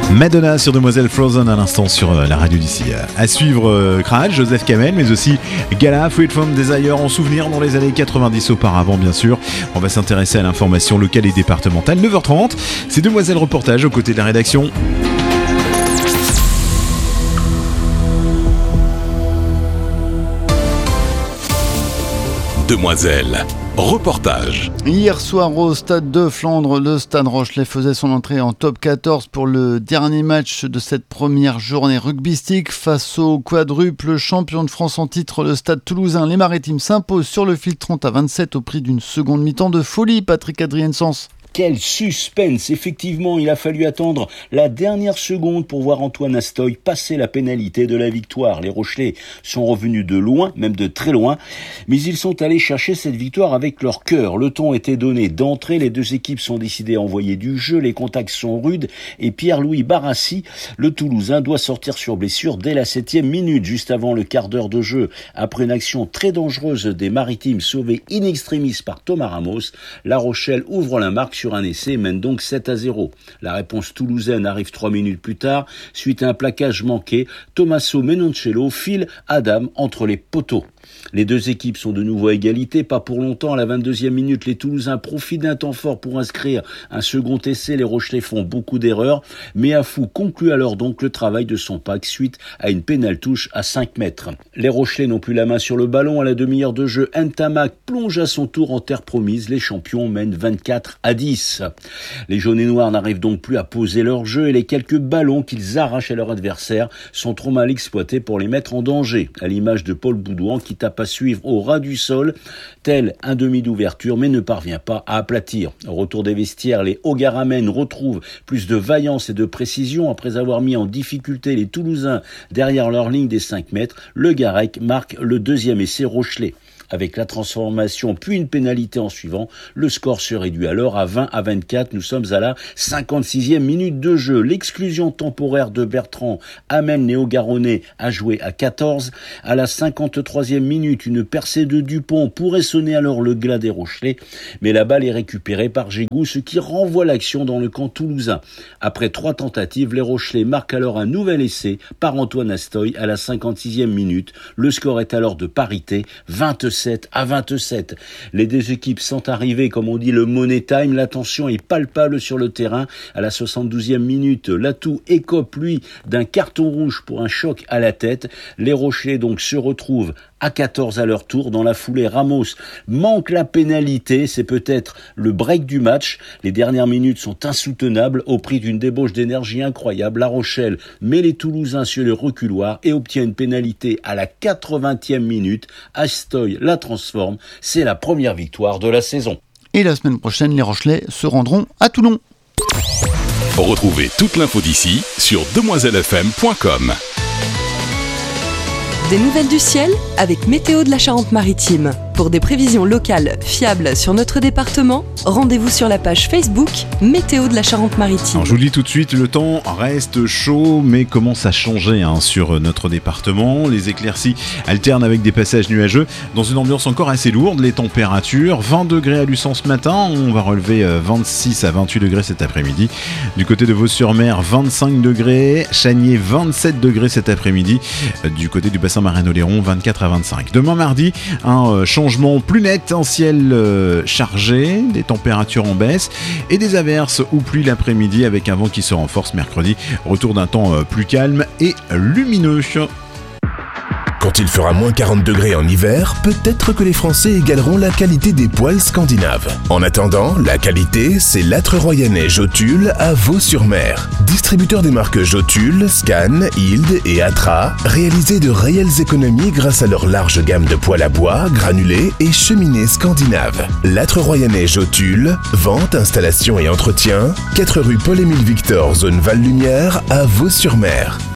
Madonna sur Demoiselle Frozen à l'instant sur la radio d'ici. À suivre Kraj, Joseph Kamel, mais aussi Gala, Fruit from Desire en souvenir dans les années 90 auparavant bien sûr. On va s'intéresser à l'information locale et départementale. 9h30, c'est Demoiselle Reportage aux côtés de la rédaction. Demoiselle Reportage. Hier soir au stade de Flandre, le Stade Rochelais faisait son entrée en top 14 pour le dernier match de cette première journée rugbystique face au quadruple champion de France en titre, le Stade Toulousain. Les Maritimes s'imposent sur le fil 30-27 au prix d'une seconde mi-temps de folie. Patrick Adrien-Sens. Quel suspense! Effectivement, il a fallu attendre la dernière seconde pour voir Antoine Astoy passer la pénalité de la victoire. Les Rochelais sont revenus de loin, même de très loin, mais ils sont allés chercher cette victoire avec leur cœur. Le ton était donné d'entrée, les deux équipes sont décidées à envoyer du jeu, les contacts sont rudes et Pierre-Louis Barassi, le Toulousain, doit sortir sur blessure dès la 7e minute, juste avant le quart d'heure de jeu. Après une action très dangereuse des Maritimes sauvée in extremis par Thomas Ramos, La Rochelle ouvre la marque sur un essai et mène donc 7-0. La réponse toulousaine arrive 3 minutes plus tard. Suite à un plaquage manqué, Tommaso Menoncello file Adam entre les poteaux. Les deux équipes sont de nouveau à égalité, pas pour longtemps. À la 22e minute, les Toulousains profitent d'un temps fort pour inscrire un second essai. Les Rochelais font beaucoup d'erreurs, mais Afou conclut alors donc le travail de son pack suite à une pénale touche à 5 mètres. Les Rochelais n'ont plus la main sur le ballon. À la demi-heure de jeu, Ntamak plonge à son tour en terre promise. Les champions mènent 24-10. Les jaunes et noirs n'arrivent donc plus à poser leur jeu et les quelques ballons qu'ils arrachent à leur adversaire sont trop mal exploités pour les mettre en danger. À l'image de Paul Boudouan qui tape à suivre au ras du sol, tel un demi d'ouverture, mais ne parvient pas à aplatir. Au retour des vestiaires, les Ogaramènes retrouvent plus de vaillance et de précision. Après avoir mis en difficulté les Toulousains derrière leur ligne des 5 mètres, le Garec marque le deuxième essai rochelais. Avec la transformation puis une pénalité en suivant, le score se réduit alors à 20-24. Nous sommes à la 56e minute de jeu. L'exclusion temporaire de Bertrand amène les Haut-Garonnais à jouer à 14. À la 53e minute, une percée de Dupont pourrait sonner alors le glas des Rochelais, mais la balle est récupérée par Gégou, ce qui renvoie l'action dans le camp toulousain. Après 3 tentatives, les Rochelais marquent alors un nouvel essai par Antoine Astoy à la 56e minute. Le score est alors de parité, 27-27. Les deux équipes sont arrivées, comme on dit, le money time. La tension est palpable sur le terrain. À la 72e minute, Latou écope, lui, d'un carton rouge pour un choc à la tête. Les Rochelais, donc, se retrouvent à 14 à leur tour. Dans la foulée, Ramos manque la pénalité. C'est peut-être le break du match. Les dernières minutes sont insoutenables au prix d'une débauche d'énergie incroyable. La Rochelle met les Toulousains sur le reculoir et obtient une pénalité à la 80e minute. Astoy la transforme. C'est la première victoire de la saison. Et la semaine prochaine, les Rochelais se rendront à Toulon. Retrouvez toute l'info d'ici sur demoiselefm.com. Des nouvelles du ciel avec Météo de la Charente-Maritime. Pour des prévisions locales fiables sur notre département, rendez-vous sur la page Facebook Météo de la Charente-Maritime. Alors, je vous le dis tout de suite, le temps reste chaud, mais commence à changer sur notre département. Les éclaircies alternent avec des passages nuageux dans une ambiance encore assez lourde. Les températures, 20 degrés à Luçon ce matin, on va relever 26 à 28 degrés cet après-midi. Du côté de Vaux-sur-Mer, 25 degrés, Chanier 27 degrés cet après-midi. Du côté du bassin Marin-Oléron, 24 à 25. Demain mardi, un changement plus net, un ciel chargé, des températures en baisse et des averses ou pluies l'après-midi avec un vent qui se renforce mercredi. Retour d'un temps plus calme et lumineux. Quand il fera moins 40 degrés en hiver, peut-être que les Français égaleront la qualité des poêles scandinaves. En attendant, la qualité, c'est Latre Royanais Jotule à Vaux-sur-Mer. Distributeur des marques Jotule, Scan, Hild et Atra, réalisez de réelles économies grâce à leur large gamme de poêles à bois, granulés et cheminées scandinaves. Latre Royanais Jotule, vente, installation et entretien, 4 rue Paul-Émile Victor, zone Val-Lumière à Vaux-sur-Mer.